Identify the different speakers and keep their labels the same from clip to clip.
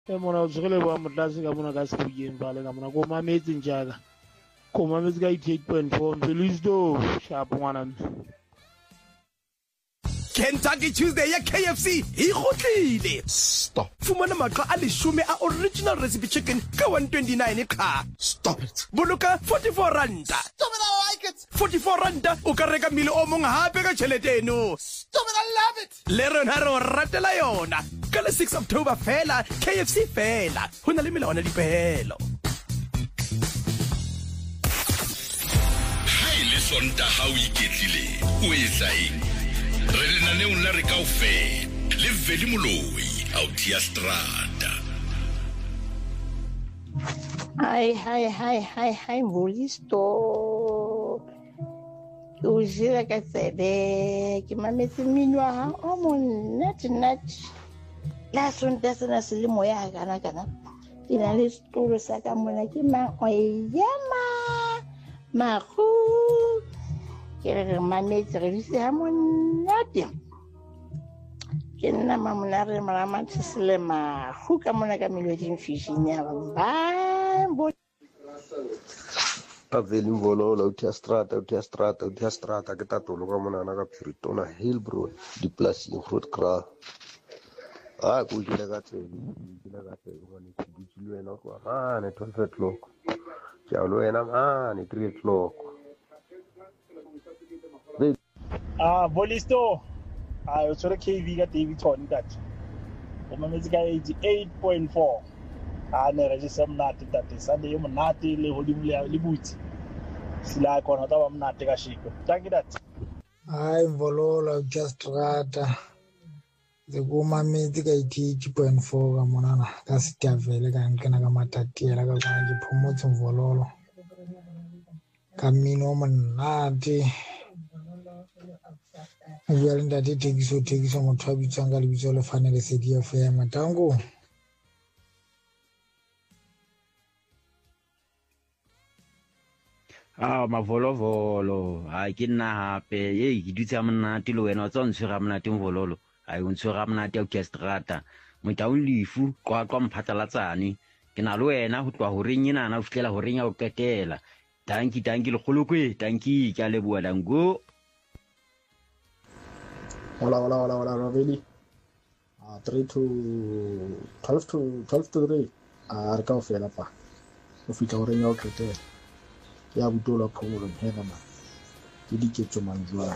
Speaker 1: mona o tsogile ba motlase ka mona ka sebuyeng fale ka mona ko mametse njaka ko mametse ka 88.4 Mpelisto sharp ngwana mme.
Speaker 2: Kentucky Tuesday ya KFC ikgotlile.
Speaker 3: Stop.
Speaker 2: Fumana matla a 10 a original recipe chicken ka 129 kha.
Speaker 3: Stop it.
Speaker 2: Boloka 44 randa.
Speaker 3: Stop it, I like it.
Speaker 2: 44 randa o ka reka mile o mong hape ka tšhelete eno.
Speaker 3: Stop it, I love it.
Speaker 2: Le rona re o ratela yona. Ka le 6 October fela, KFC fela. Ho na le melawana dipehelo.
Speaker 4: Hai le sonta ha o iketlile. O etsa eng? Re le naneong la re kaofela le Veli Moloi Autia Strata.
Speaker 5: Hi, Mpelisto. O jira ka tsebe ke mametse mmino wa hao o monate. La sonta sena selemo ya kana ke na le setoro sa ka mona ke mang o yema magu ke re mametse re ditse ha monate ke nna mamona re mama tselema go ka mona ka meloding fishing ya ba
Speaker 6: Veli Moloi Autia Strata ke tatolo ka mona na ka Piritona Hillbrow di plus in Groot Kraal. Go dira ka tsela ngwane ke ditlo wena go ne 12 o'clock ja lo wena mane 3 o'clock.
Speaker 1: Mpelisto o tshwere KV ka Davidson that o mametse ka 88.4 ne re se mnate tate Sunday yo mnate le hodimo le butsi sila kona ta ba mnate ka shiko thank you that
Speaker 7: Moloi Autia Strata the kumametse ka 88.4 ka monana ka Sitavele ka nkena ka Matatiela ka bona ke phomotse Moloi ka mmino monate bua le ntate tekiso motho a bitswang ka lebitso le fanele Sedi FM tango
Speaker 8: Mavolovolo ke nna hape ke dutse a monate le wena o tsa ntshwera monate Mvololo o ntshwera monate Autia Strata motaung lefu kwa mphatlalatsane ke na le wena go tloa go reng enana o fitlela go reng ya o ketela tanki le kgolokwe tanki ke a leboa dango.
Speaker 9: Hola, Veli. 3 to 12 to 3. Re ka ofela pa. O fitla go reng ya o ketela. Ya butola pholo hena ma. Ke diketso manjwa.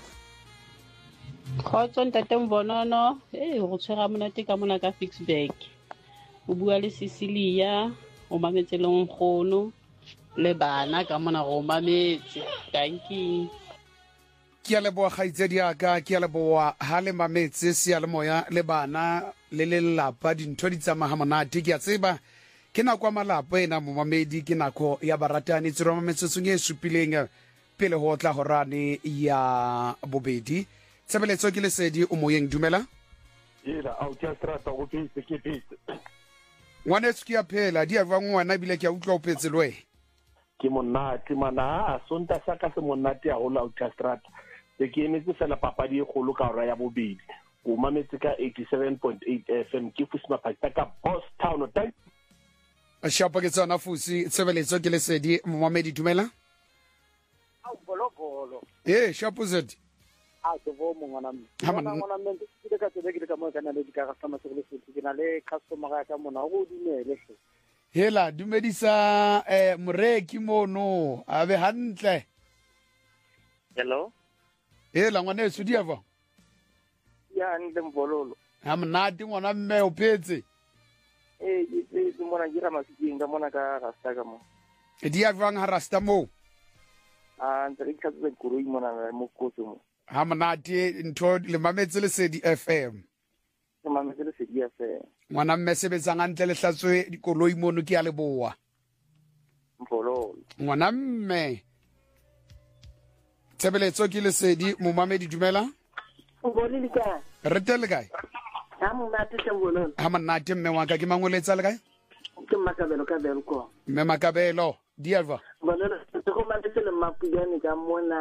Speaker 10: Khotso ntate Mbonono go tshwera monate ka mona ka Fixback o bua le Cecilia o mametse le nkgono le bana ka mona go mametse tanki
Speaker 2: Ke a leboa kgaitsedi aka ke a leboa ha le mametse sealemoya le bana le lelapa dintho di tsamaya monate ke a tseba ke nako malapa ena mo mamedi ke nako ya baratani tsero mametsetsong e supileng pele ho tla horane ya bobedi Tsebeletso ke Lesedi o moyeng dumela
Speaker 11: Autia Strata go petse ke petse
Speaker 2: ngwana tse ke a phela di a ba ngwana bile ke a utlwa o petse lwe
Speaker 11: ke monate mana sonta sa ka se monate a go la Autia Strata ke emetse fela papadi e golo ka ora ya bobedi o mametse ka 87.8 FM ke fusima pasta ka Boss Town o tai
Speaker 2: a shapa ke tsana fusi Tsebeletso ke Lesedi Mohamedi dumela
Speaker 12: Bologolo
Speaker 2: shapo zedi
Speaker 12: ke bo mongwana mme ke ka tsebe ke ka mo kana le ka customer service ke na le customer ga ka mona go dumele
Speaker 2: hela dumedisa moreki mono a be hantle
Speaker 12: hello
Speaker 2: hela ngwana se dia va
Speaker 12: ya ntle Mbololo
Speaker 2: mnate ngwana mme o phetse
Speaker 12: ke mona jira masikeng ka mona ka rasta ka mo
Speaker 2: dia vang ha rasta mo
Speaker 12: ntse ke tsa kurui mona mo kotse mo
Speaker 2: ha monate ntho le mametse Lesedi FM
Speaker 12: ke mametse Lesedi FM
Speaker 2: ngwana mme sebetsang antle le hlatswe dikoloi mono ke a leboa
Speaker 12: Mbololo
Speaker 2: ngwana mme Tsebeletso ke Lesedi Momamedi dumela
Speaker 5: Mbololo ka
Speaker 2: re tele kae
Speaker 5: ha monate se Mbololo
Speaker 2: ha monate mme wa ka ke mangoletsa le kae
Speaker 5: ke Makabelo ka belo ko
Speaker 2: mme Makabelo di alva
Speaker 5: Mbololo se go mametse le mapujane ka mona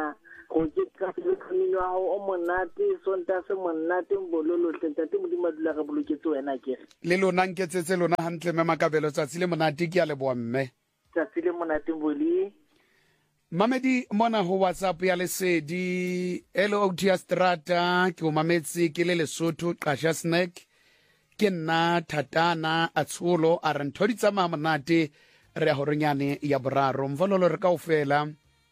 Speaker 12: go ke ka se mmino wa o monate sonta se monate mbololo tlente modimo dula ga boloketse wena ke
Speaker 2: le lona nketsetse lona hantle mme Makabelo tsatsi le monate ke a leboa mme
Speaker 12: tsatsi le monate boli
Speaker 2: Mamedi mona ho WhatsApp ya Lesedi LOT Strata ke o mametse ke le Lesotho Qasha Snack ke nna Thatana Atsholo a re ntho di tsamaya monate re a horenyane ya boraro mvololo re kaofela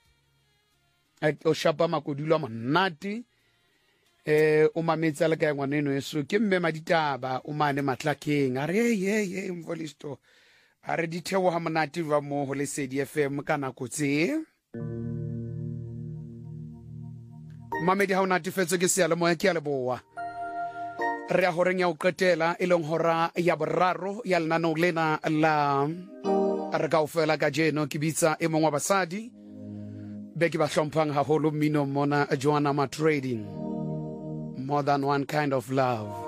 Speaker 2: o shapa makodilo monate o mametsa le ka ngwaneno yeso ke mme Maditaba o mane Matlakeng a re ye mvolisto a re dithewo ha monate ba mo ho Lesedi FM kana kotse Mamedi ha o natefetswe ke sealemoya ke a leboa re a horeng ya o qetela e leng hora ya boraro ya lenaneo lena la re kaofela ka jeno ke bitsa e mongwe wa basadi be ke ba hlomphang haholo mmino mona Joanna Ma Trading More Than One Kind of Love